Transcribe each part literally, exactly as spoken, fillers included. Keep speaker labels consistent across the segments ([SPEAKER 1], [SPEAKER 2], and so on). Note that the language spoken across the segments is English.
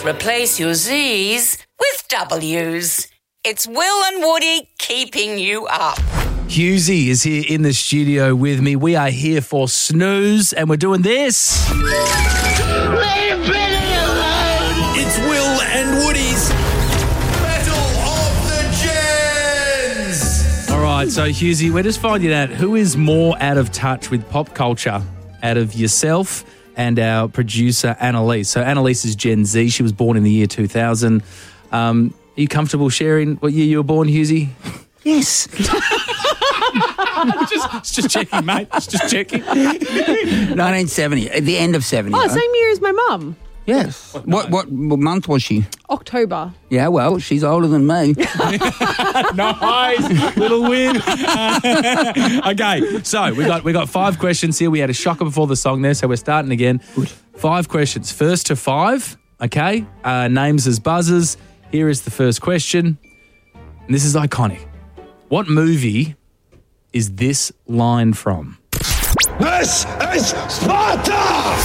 [SPEAKER 1] Replace your Z's with W's. It's Will and Woody keeping you up.
[SPEAKER 2] Hughesy is here in the studio with me. We are here for Snooze, and we're doing this.
[SPEAKER 3] Leave Billy alone!
[SPEAKER 4] It's Will and Woody's Battle of the Gens!
[SPEAKER 2] All right, so Hughesy, we're just finding out who is more out of touch with pop culture out of yourself and our producer, Annalise. So Annalise is Gen Z. She was born in the year two thousand. Um, are you comfortable sharing what year you were born, Hughesy?
[SPEAKER 5] Yes.
[SPEAKER 2] just, it's just checking, mate. It's just checking.
[SPEAKER 5] nineteen seventy, at the end of seventy.
[SPEAKER 6] Oh, same year as my mum.
[SPEAKER 5] Yes. What, what what month was she?
[SPEAKER 6] October.
[SPEAKER 5] Yeah, well, she's older than me.
[SPEAKER 2] Nice. Little win. Okay, so we got we got five questions here. We had a shocker before the song there, so we're starting again.
[SPEAKER 5] Good.
[SPEAKER 2] Five questions. First to five, okay? Uh, names as buzzers. Here is the first question. And this is iconic. What movie is this line from?
[SPEAKER 4] This is Sparta!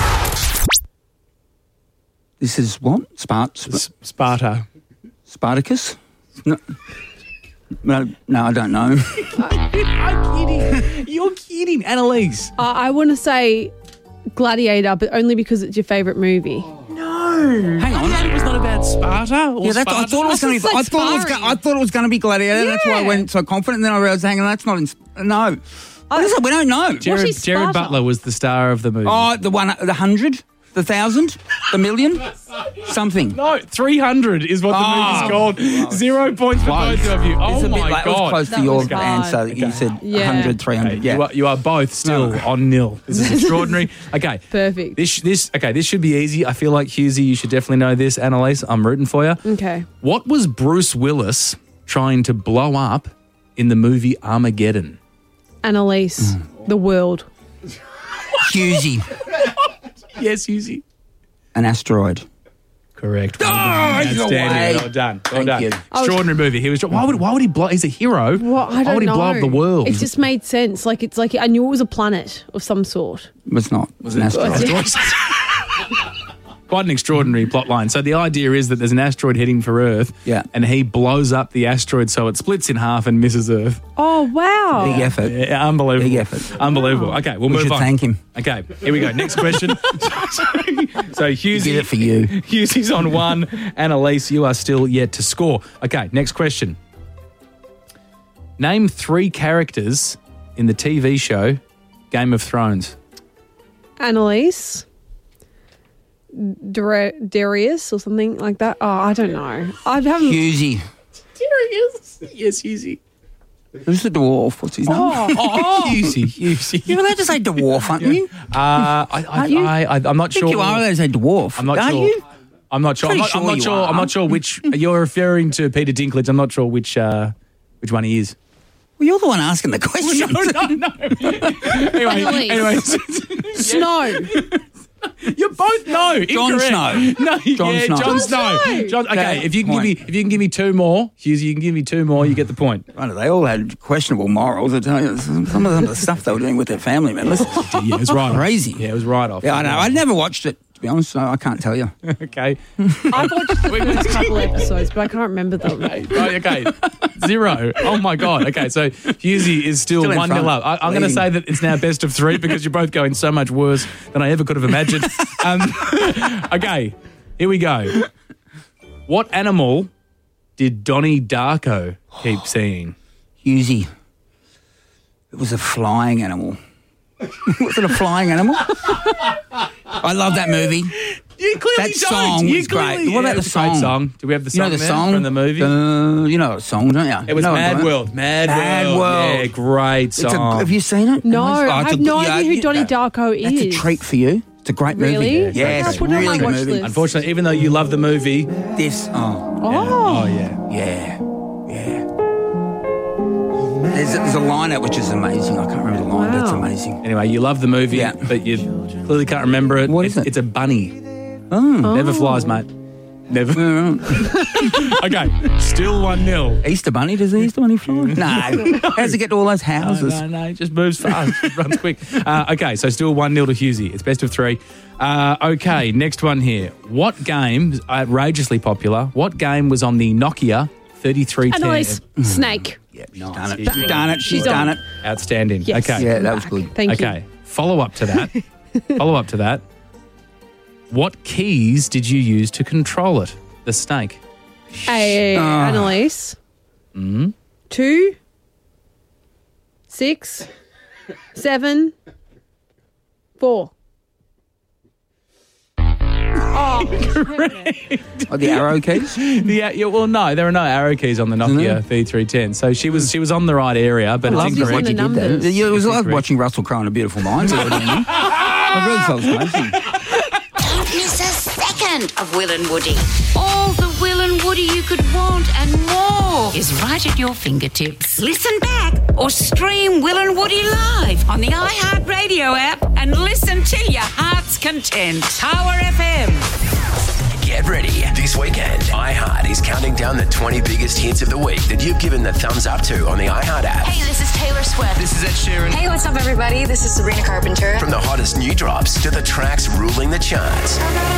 [SPEAKER 5] This is what? Spart- Sp-
[SPEAKER 2] S- Sparta.
[SPEAKER 5] Spartacus? No. no, no, I don't know.
[SPEAKER 2] I'm kidding. You're kidding, Annalise.
[SPEAKER 6] Uh, I want to say Gladiator, but only because it's your favourite movie.
[SPEAKER 5] Hang on.
[SPEAKER 2] It was not about Sparta or
[SPEAKER 5] Yeah, that's, I
[SPEAKER 2] Sparta?
[SPEAKER 5] thought it was going to be.
[SPEAKER 6] That's
[SPEAKER 5] I thought it was.
[SPEAKER 6] sparring.
[SPEAKER 5] Go, I thought it was going to be Gladiator. That's why I
[SPEAKER 6] Yeah.
[SPEAKER 5] went so confident. And then I realised, hang on, that's not. In, no. What is it? We don't know.
[SPEAKER 2] Jared,
[SPEAKER 6] is
[SPEAKER 2] Jared
[SPEAKER 6] Sparta?
[SPEAKER 2] Butler was the star of the movie.
[SPEAKER 5] Oh, the one, the hundred, the thousand, the million, something.
[SPEAKER 2] No, three hundred is what the
[SPEAKER 5] Oh.
[SPEAKER 2] movie's called. Zero points for
[SPEAKER 5] Close.
[SPEAKER 2] both of you. Oh,
[SPEAKER 5] It's a
[SPEAKER 2] my
[SPEAKER 5] bit like, it was
[SPEAKER 2] God.
[SPEAKER 5] close to
[SPEAKER 6] That
[SPEAKER 5] your
[SPEAKER 6] was hard.
[SPEAKER 5] answer. You said
[SPEAKER 6] Yeah.
[SPEAKER 5] one hundred, three hundred.
[SPEAKER 2] Okay,
[SPEAKER 5] Yeah.
[SPEAKER 2] you, are, you are both still
[SPEAKER 5] No.
[SPEAKER 2] on nil. This is extraordinary. Okay.
[SPEAKER 6] Perfect.
[SPEAKER 2] This this okay, this should be easy. I feel like Hughesy, you should definitely know this. Annalise, I'm rooting for you.
[SPEAKER 6] Okay.
[SPEAKER 2] What was Bruce Willis trying to blow up in the movie Armageddon?
[SPEAKER 6] Annalise, the world.
[SPEAKER 5] Hughesy,
[SPEAKER 2] Yes, Hughesy.
[SPEAKER 5] an asteroid.
[SPEAKER 2] Correct. Well
[SPEAKER 5] Oh,
[SPEAKER 2] done.
[SPEAKER 5] you're
[SPEAKER 2] Outstanding.
[SPEAKER 5] way.
[SPEAKER 2] Well done. Well
[SPEAKER 5] Thank
[SPEAKER 2] done.
[SPEAKER 5] you.
[SPEAKER 2] Extraordinary movie. He was. Why would? Why would he blow? He's a hero.
[SPEAKER 6] Well, I don't
[SPEAKER 2] why would he
[SPEAKER 6] know.
[SPEAKER 2] blow up the world?
[SPEAKER 6] It just made sense. Like it's like I knew it was a planet of some sort.
[SPEAKER 5] It's not. It's an asteroid.
[SPEAKER 2] Quite an extraordinary plot line. So the idea is that there's an asteroid heading for Earth,
[SPEAKER 5] Yeah.
[SPEAKER 2] and he blows up the asteroid so it splits in half and misses Earth.
[SPEAKER 6] Oh wow!
[SPEAKER 5] Big effort.
[SPEAKER 2] Yeah, unbelievable.
[SPEAKER 5] Big effort.
[SPEAKER 2] Unbelievable. Okay, we'll
[SPEAKER 5] We
[SPEAKER 2] move
[SPEAKER 5] should
[SPEAKER 2] on.
[SPEAKER 5] thank him.
[SPEAKER 2] Okay, here we go. Next question. So Hughesy,
[SPEAKER 5] Did it for you.
[SPEAKER 2] Hughesy's on one. Annalise, you are still yet to score. Okay, next question. Name three characters in the T V show Game of Thrones.
[SPEAKER 6] Annalise, Dar- Darius, or something like that. Oh, I don't know. I haven't.
[SPEAKER 5] Hughesy.
[SPEAKER 2] Serious? Yes, Hughesy.
[SPEAKER 5] Who's the dwarf? What's his name?
[SPEAKER 2] Oh, oh, Hughesy, Hughesy.
[SPEAKER 5] You're allowed to say dwarf, aren't you?
[SPEAKER 2] Uh, I, I,
[SPEAKER 5] Aren't you?
[SPEAKER 2] I, I, I'm not
[SPEAKER 5] I think
[SPEAKER 2] sure.
[SPEAKER 5] you are allowed to say dwarf.
[SPEAKER 2] I'm not
[SPEAKER 5] are
[SPEAKER 2] sure.
[SPEAKER 5] you?
[SPEAKER 2] I'm not sure. I'm
[SPEAKER 5] Pretty
[SPEAKER 2] not, I'm
[SPEAKER 5] sure
[SPEAKER 2] not
[SPEAKER 5] you
[SPEAKER 2] sure.
[SPEAKER 5] are.
[SPEAKER 2] I'm not sure which you're referring to. Peter Dinklage. I'm not sure which uh, which one he is.
[SPEAKER 5] Well, you're the one asking the question.
[SPEAKER 2] No, no, no. anyway,
[SPEAKER 6] Annalise.
[SPEAKER 2] anyway,
[SPEAKER 6] Snow.
[SPEAKER 2] you both know.
[SPEAKER 5] Jon
[SPEAKER 2] Incorrect.
[SPEAKER 5] Snow.
[SPEAKER 2] No,
[SPEAKER 5] Jon
[SPEAKER 2] yeah,
[SPEAKER 5] Snow.
[SPEAKER 2] Jon Snow.
[SPEAKER 6] Snow.
[SPEAKER 2] Jon, okay,
[SPEAKER 5] Okay,
[SPEAKER 2] if you can give
[SPEAKER 5] point.
[SPEAKER 2] me if you can give me two more, Hughes, you can give me two more. You get the point.
[SPEAKER 5] Right, they all had questionable morals. I tell you, some of them, the stuff they were doing with their family members.
[SPEAKER 2] Yeah, it was right.
[SPEAKER 5] Crazy.
[SPEAKER 2] Yeah, it was right off.
[SPEAKER 5] Yeah, I know. I never watched it, to be honest, so I can't tell you.
[SPEAKER 2] Okay.
[SPEAKER 6] I've watched the first couple episodes, but I can't remember them.
[SPEAKER 2] Right, okay. Zero. Oh, my God. Okay, so Hughesy is still,
[SPEAKER 5] Still in
[SPEAKER 2] one nil
[SPEAKER 5] front.
[SPEAKER 2] up. I, I'm going to
[SPEAKER 5] Leading.
[SPEAKER 2] say that it's now best of three because you're both going so much worse than I ever could have imagined. Um, okay, here we go. What animal did Donnie Darko keep seeing?
[SPEAKER 5] Hughesy. It was a flying animal. Was it a flying animal? I love that movie.
[SPEAKER 2] You clearly
[SPEAKER 5] That
[SPEAKER 2] don't.
[SPEAKER 5] song
[SPEAKER 2] You
[SPEAKER 5] was great.
[SPEAKER 2] clearly-
[SPEAKER 5] What about
[SPEAKER 2] Yeah,
[SPEAKER 5] the
[SPEAKER 2] it's a great
[SPEAKER 5] song?
[SPEAKER 2] song? Do we have the
[SPEAKER 5] You know
[SPEAKER 2] song
[SPEAKER 5] the
[SPEAKER 2] there
[SPEAKER 5] song
[SPEAKER 2] from the movie?
[SPEAKER 5] Uh, you know the song, don't you?
[SPEAKER 2] It was
[SPEAKER 5] You know
[SPEAKER 2] Mad
[SPEAKER 5] it,
[SPEAKER 2] World. Mad,
[SPEAKER 5] Mad
[SPEAKER 2] World.
[SPEAKER 5] World.
[SPEAKER 2] Yeah, great
[SPEAKER 5] It's a,
[SPEAKER 2] song.
[SPEAKER 5] have you seen it?
[SPEAKER 6] No,
[SPEAKER 5] Oh,
[SPEAKER 6] I
[SPEAKER 5] it's
[SPEAKER 6] have
[SPEAKER 5] a-
[SPEAKER 6] no
[SPEAKER 5] yeah,
[SPEAKER 6] idea who
[SPEAKER 5] you-
[SPEAKER 6] Donnie Darko is.
[SPEAKER 5] That's a treat for you. It's a great
[SPEAKER 6] Really?
[SPEAKER 5] movie.
[SPEAKER 6] Okay,
[SPEAKER 5] Yes,
[SPEAKER 6] I'll put it on
[SPEAKER 5] really
[SPEAKER 6] my
[SPEAKER 5] good
[SPEAKER 6] watch
[SPEAKER 5] movie.
[SPEAKER 6] list.
[SPEAKER 2] Unfortunately, even though you love the movie,
[SPEAKER 5] This, oh,
[SPEAKER 6] Oh.
[SPEAKER 2] oh yeah.
[SPEAKER 5] yeah, yeah. There's, there's a line out which is amazing. I can't remember the line, but it's
[SPEAKER 6] Wow.
[SPEAKER 5] amazing.
[SPEAKER 2] Anyway, you love the movie,
[SPEAKER 5] Yeah.
[SPEAKER 2] but you clearly can't remember it.
[SPEAKER 5] What
[SPEAKER 2] it's,
[SPEAKER 5] is it?
[SPEAKER 2] It's a bunny.
[SPEAKER 5] Oh,
[SPEAKER 2] Never flies, mate. Never. Okay, still one nil.
[SPEAKER 5] Easter Bunny, does the Easter Bunny fly? No. How does it get to all those houses?
[SPEAKER 2] No, no, no, it just moves fast, it runs quick. Uh, okay, so still one nil to Husey. It's best of three. Uh, okay, next one here. What game, outrageously popular, what game was on the Nokia thirty-three ten?
[SPEAKER 6] Annalise, Snake.
[SPEAKER 5] Yeah, she's done it. She's done it. She's
[SPEAKER 6] She's
[SPEAKER 5] done
[SPEAKER 6] on.
[SPEAKER 5] it.
[SPEAKER 2] Outstanding.
[SPEAKER 6] Yes.
[SPEAKER 2] Okay.
[SPEAKER 5] Yeah, that was good.
[SPEAKER 6] Thank
[SPEAKER 2] Okay, follow up to that. follow up to that. What keys did you use to control it? The snake.
[SPEAKER 6] you. Hey, Annalise. Mm-hmm. Two, six, seven, four.
[SPEAKER 5] Oh, the arrow keys?
[SPEAKER 2] The, uh, yeah, well, no, there are no arrow keys on the Nokia thirty-three ten. So she was she was on the right area, but
[SPEAKER 5] I
[SPEAKER 2] it's
[SPEAKER 5] loved it when
[SPEAKER 2] incorrect.
[SPEAKER 5] you did that.
[SPEAKER 6] numbers.
[SPEAKER 5] Yeah, it was like
[SPEAKER 2] Incorrect.
[SPEAKER 5] watching Russell Crowe in A Beautiful Mind. I really felt amazing.
[SPEAKER 1] Don't miss a second of Will and Woody. All the Will and Woody you could want and more is right at your fingertips. Listen back or stream Will and Woody live on the iHeartRadio app and listen to your heart's content. Power F M.
[SPEAKER 7] Get ready. This weekend, iHeart is counting down the twenty biggest hits of the week that you've given the thumbs up to on the iHeart app.
[SPEAKER 8] Hey, this is Taylor Swift.
[SPEAKER 7] This is Ed Sheeran.
[SPEAKER 8] Hey, what's up, everybody? This is Sabrina Carpenter.
[SPEAKER 7] From the hottest new drops to the tracks ruling the charts.